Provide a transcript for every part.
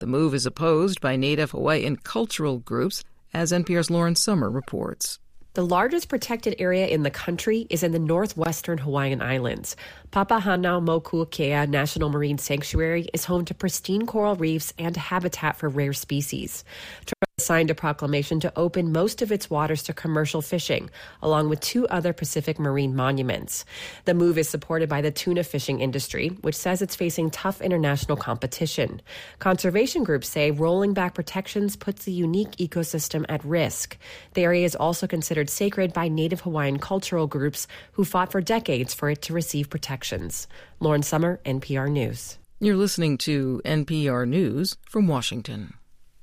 The move is opposed by Native Hawaiian cultural groups, as NPR's Lauren Sommer reports. The largest protected area in the country is in the northwestern Hawaiian Islands. Papahanaumokuakea National Marine Sanctuary is home to pristine coral reefs and habitat for rare species. Trump signed a proclamation to open most of its waters to commercial fishing, along with 2 other Pacific marine monuments. The move is supported by the tuna fishing industry, which says it's facing tough international competition. Conservation groups say rolling back protections puts the unique ecosystem at risk. The area is also considered sacred by Native Hawaiian cultural groups who fought for decades for it to receive protections. Lauren Sommer, NPR News. You're listening to NPR News from Washington.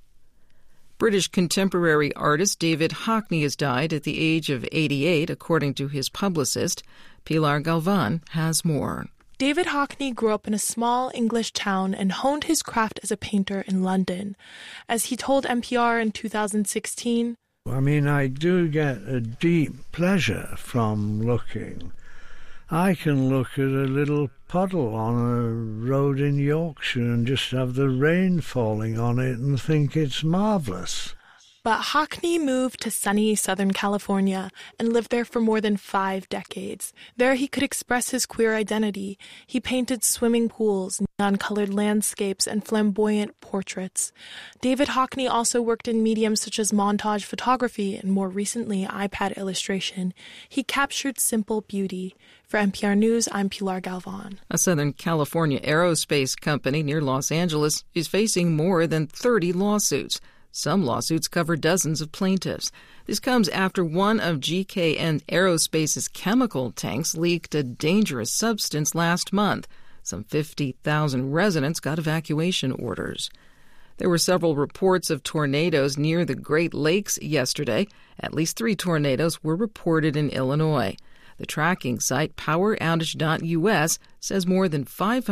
British contemporary artist David Hockney has died at the age of 88, according to his publicist. Pilar Galvan has more. David Hockney grew up in a small English town and honed his craft as a painter in London. As he told NPR in 2016, I do get a deep pleasure from looking. I can look at a little puddle on a road in Yorkshire and just have the rain falling on it and think it's marvellous. But Hockney moved to sunny Southern California and lived there for more than 5 decades. There he could express his queer identity. He painted swimming pools, neon-colored landscapes, and flamboyant portraits. David Hockney also worked in mediums such as montage photography and more recently iPad illustration. He captured simple beauty. For NPR News, I'm Pilar Galvan. A Southern California aerospace company near Los Angeles is facing more than 30 lawsuits. Some lawsuits cover dozens of plaintiffs. This comes after one of GKN Aerospace's chemical tanks leaked a dangerous substance last month. Some 50,000 residents got evacuation orders. There were several reports of tornadoes near the Great Lakes yesterday. At least 3 tornadoes were reported in Illinois. The tracking site PowerOutage.us says more than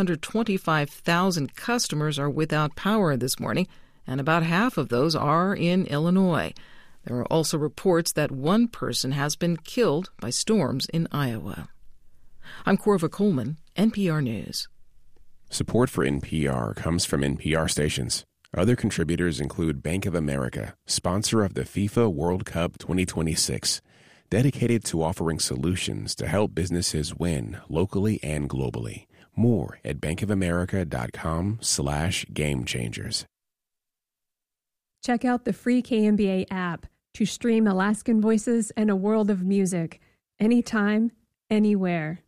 525,000 customers are without power this morning, and about half of those are in Illinois. There are also reports that 1 person has been killed by storms in Iowa. I'm Corva Coleman, NPR News. Support for NPR comes from NPR stations. Other contributors include Bank of America, sponsor of the FIFA World Cup 2026, dedicated to offering solutions to help businesses win locally and globally. More at bankofamerica.com/gamechangers. Check out the free KMBA app to stream Alaskan voices and a world of music, anytime, anywhere.